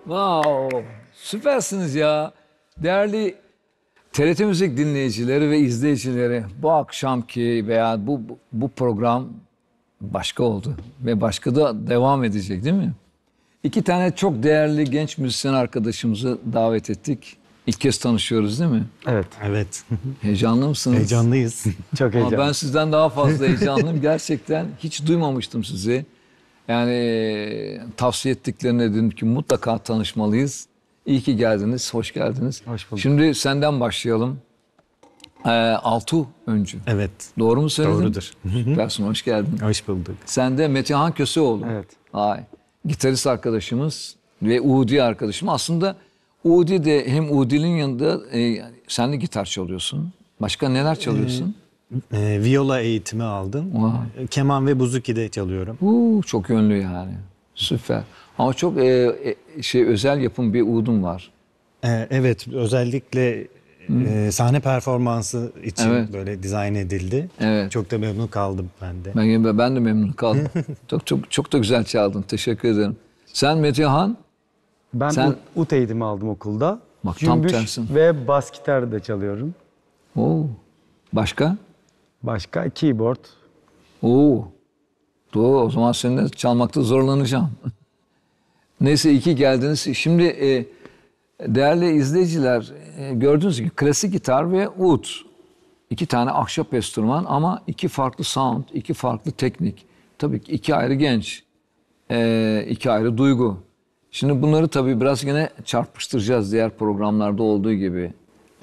Wow, süpersiniz ya. Değerli TRT Müzik dinleyicileri ve izleyicileri, bu akşamki veya bu program başka oldu ve başka da devam edecek, değil mi? İki tane çok değerli genç müzisyen arkadaşımızı davet ettik. İlk kez tanışıyoruz, değil mi? Evet. Evet. Heyecanlı mısınız? Heyecanlıyız. Çok heyecanlı. Ama ben sizden daha fazla heyecanlıyım. Gerçekten hiç duymamıştım sizi. Yani tavsiye ettiklerine dedim ki mutlaka tanışmalıyız. İyi ki geldiniz, hoş geldiniz. Hoş bulduk. Şimdi senden başlayalım. Altuğ Öncü. Evet. Doğru mu söyledim? Doğrudur. Süpersin, hoş geldin. Hoş bulduk. Sen de Metehan Köseoğlu. Evet. Ay, gitarist arkadaşımız ve Udi arkadaşım. Aslında Udi de hem Udi'nin yanında sen de gitar çalıyorsun. Başka neler çalıyorsun? Viola eğitimi aldım. Wow. Keman ve buzuki de çalıyorum. Çok yönlü yani. Süper. Ama çok özel yapım bir udum var. Evet, özellikle sahne performansı için Evet. böyle dizayn edildi. Evet. Çok da memnun kaldım ben de. Ben de memnun kaldım. çok da güzel çaldın. Teşekkür ederim. Sen Metehan? Ben Sen- ut eğitimi aldım okulda. Bak, tam Cümbüş tersin. ve bas gitar da çalıyorum. Oo. Başka? Başka keyboard. Oo. Doğru, o zaman seninle çalmakta zorlanacağım. Neyse, iyi ki geldiniz. Şimdi değerli izleyiciler, gördüğünüz gibi klasik gitar ve ud. İki tane ahşap enstrüman ama iki farklı sound, iki farklı teknik. Tabii ki iki ayrı genç, iki ayrı duygu. Şimdi bunları tabii biraz yine çarpıştıracağız diğer programlarda olduğu gibi.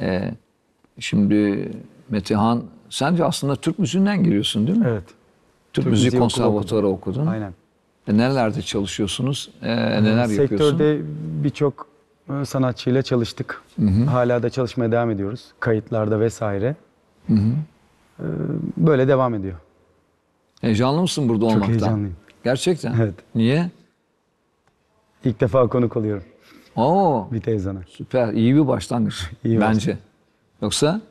Şimdi Metehan, sence aslında Türk müziğinden giriyorsun, değil mi? Evet. Türk Müziği Müzik okulu Konservatuarı okudun. Aynen. Nerelerde çalışıyorsunuz? Neler yapıyorsun? Sektörde birçok sanatçıyla çalıştık. Hala da çalışmaya devam ediyoruz. Kayıtlarda vesaire. Böyle devam ediyor. Heyecanlı mısın burada olmaktan? heyecanlıyım. Gerçekten? Evet. Niye? İlk defa konuk oluyorum Oo, bir teyzana. süper. İyi bir başlangıç İyi bence. Yoksa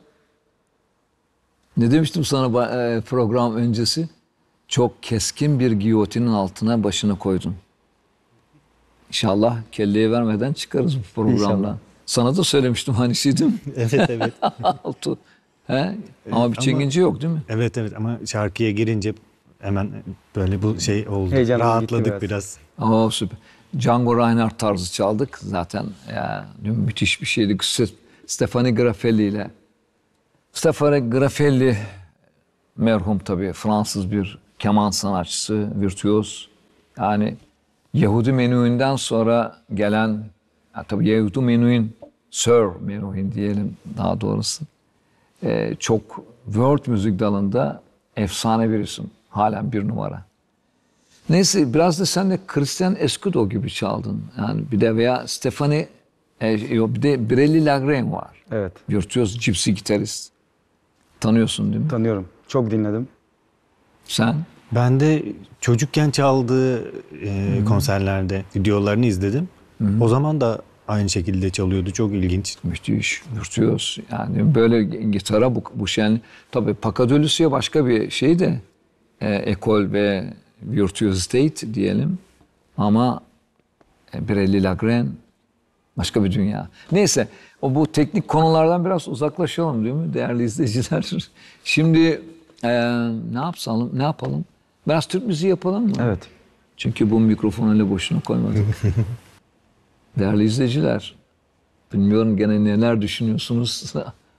ne demiştim sana program öncesi? Çok keskin bir giyotinin altına başını koydun. İnşallah kelleye vermeden çıkarız bu programdan. İnşallah. Sana da söylemiştim hani şey, değil mi? Evet, evet. Altu. He? Ama bir çekince yok, değil mi? Evet, evet, ama şarkıya girince hemen böyle bu şey oldu. Heyecanım Rahatladık gitti biraz. Oo, süper. Django Reinhardt tarzı çaldık zaten. Ya, müthiş bir şeydi. Stefani Grafelli ile. Stefani Grafelli merhum tabii, Fransız bir keman sanatçısı, virtüöz. Yani Yehudi Menuhin'den sonra gelen, tabii Yehudi Menuhin, Sir Menuhin diyelim daha doğrusu. Çok world müzik dalında efsane bir isim. Halen bir numara. Neyse, biraz da sen de Christian Escudo gibi çaldın. Yani bir de veya Stefani, bir de Brelli Lagren var. Evet. Virtüöz gypsy gitarist. Tanıyorsun, değil mi? Tanıyorum. Çok dinledim. Sen? Ben de çocukken çaldığı konserlerde videolarını izledim. O zaman da aynı şekilde çalıyordu. Çok ilginç. Müthiş, virtüöz. Yani böyle gitara bu şen. Tabii Pacadolusi'ye başka bir şey de ekol ve virtüöziteit diyelim. Ama Brelli Lagren başka bir dünya. Neyse, bu teknik konulardan biraz uzaklaşalım, değil mi değerli izleyiciler? Şimdi ne yapalım? Biraz Türk müziği yapalım mı? Evet. Çünkü bu mikrofonu öyle boşuna koymadım. Değerli izleyiciler, bilmiyorum gene neler düşünüyorsunuz.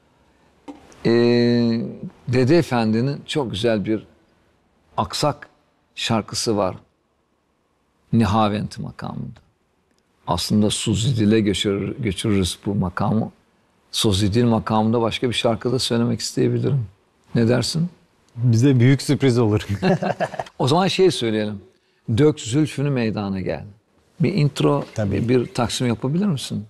Dede Efendi'nin çok güzel bir aksak şarkısı var. Nihavent makamında. Aslında Suzidil'e götürürüz bu makamı. Suzidil makamında başka bir şarkı da söylemek isteyebilirim. Ne dersin? Bize büyük sürpriz olur. O zaman söyleyelim. Dök zülfünü meydana gel. Bir intro, Tabii. bir taksim yapabilir misin?